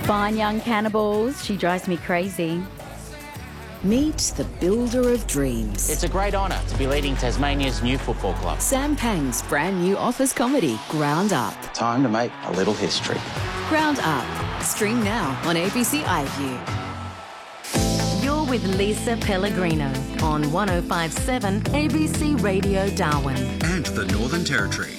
Fine young cannibals, she drives me crazy. Meet the builder of dreams. It's a great honour to be leading Tasmania's new football club. Sam Pang's brand new office comedy, Ground Up. Time to make a little history. Ground Up. Stream now on ABC iView. You're with Lisa Pellegrino on 105.7 ABC Radio Darwin. And the Northern Territory.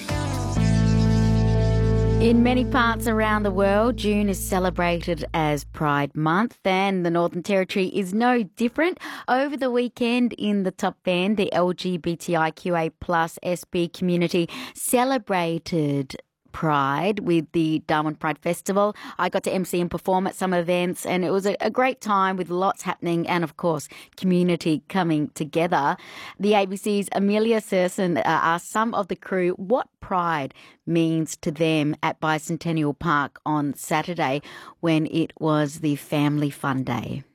In many parts around the world, June is celebrated as Pride Month, and the Northern Territory is no different. Over the weekend in the Top Bend, the LGBTIQA+ SB community celebrated Pride with the Darwin Pride Festival. I got to MC and perform at some events, and it was a great time with lots happening and, of course, community coming together. The ABC's Amelia Serson asked some of the crew what Pride means to them at Bicentennial Park on Saturday when it was the Family Fun Day.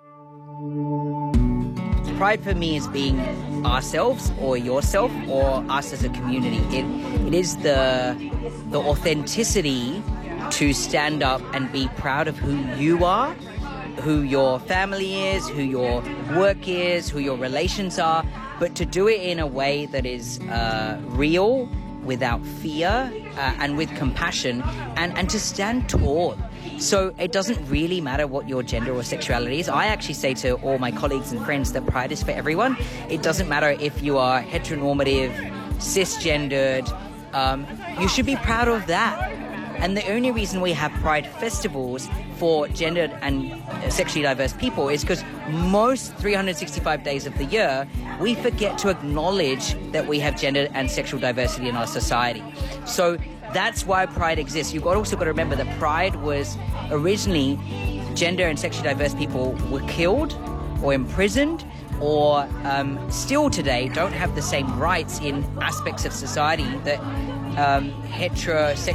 Pride for me is being ourselves or yourself or us as a community. It is the authenticity to stand up and be proud of who you are, who your family is, who your work is, who your relations are, but to do it in a way that is real, without fear, and with compassion, and to stand tall. So it doesn't really matter what your gender or sexuality is. I actually say to all my colleagues and friends that Pride is for everyone. It doesn't matter if you are heteronormative, cisgendered, you should be proud of that. And the only reason we have Pride festivals for gendered and sexually diverse people is because most 365 days of the year, we forget to acknowledge that we have gender and sexual diversity in our society. So that's why Pride exists. You've also got to remember that Pride was originally gender and sexually diverse people were killed or imprisoned or still today don't have the same rights in aspects of society that heterosexual